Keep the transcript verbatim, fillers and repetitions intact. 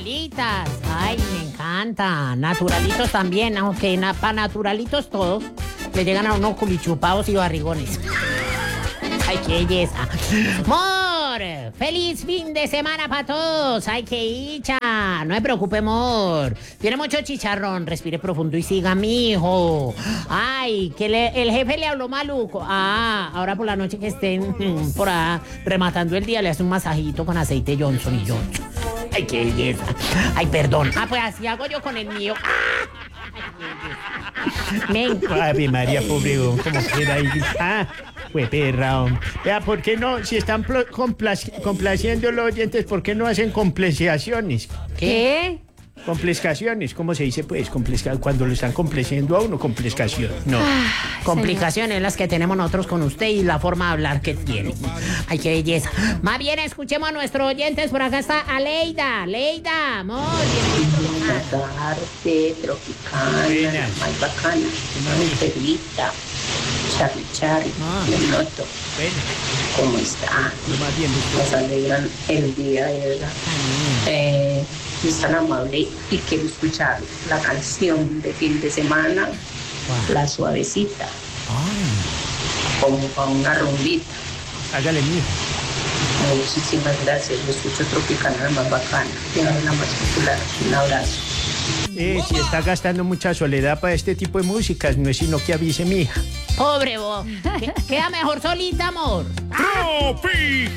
naturalitas. Ay, me encanta. Naturalitos también, aunque na, para naturalitos todos le llegan a unos culichupados y barrigones. Ay, qué belleza. Mor, feliz fin de semana para todos. Ay, qué hicha. No me preocupe, Mor. Tiene mucho chicharrón. Respire profundo y siga, mijo. Ay, que le, el jefe le habló maluco. Ah, ahora por la noche que estén mm, por ahí rematando el día, le hace un masajito con aceite Johnson y Johnson. Ay, qué belleza. Ay, perdón. Ah, pues así hago yo con el mío. Me encanta. Ave María, pobre don, como queda ahí. Ah, pues perra. Vea, ¿por qué no? Si están plo- complac- complaciendo los oyentes, ¿por qué no hacen complaciaciones? ¿Qué? Complicaciones, ¿cómo se dice? Pues complica- cuando lo están complaciendo a uno, complicación. No. Complicaciones las que tenemos nosotros con usted y la forma de hablar que tiene. Ay, qué belleza. Más bien, escuchemos a nuestros oyentes. Por acá está Aleida. Aleida, amor. Linda tarde, tropicana, Buenas. más bacana, Perlita, Charlie Charlie, Ah. le noto, Bueno, ¿cómo está? lo más bien. Nos alegran el día, de verdad. Eh, es tan amable y quiero escuchar la canción de fin de semana, La Suavecita, como para una rumbita. Hágale, mijo. Muchísimas gracias, lo escucho Tropicana, la más bacana, la más popular. Un abrazo. Eh, si está gastando mucha soledad para este tipo de músicas, no es sino que avise, mija. Pobre vos. Que- Queda mejor solita, amor. Tropi